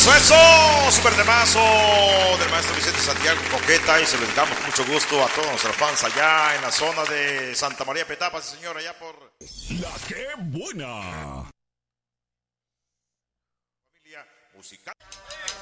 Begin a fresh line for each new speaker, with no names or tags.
Eso, super temazo del maestro Vicente Santiago Coqueta, y se lo dedicamos con mucho gusto a todos nuestros fans allá en la zona de Santa María Petapa, señor, allá por
La que buena.
familia musical.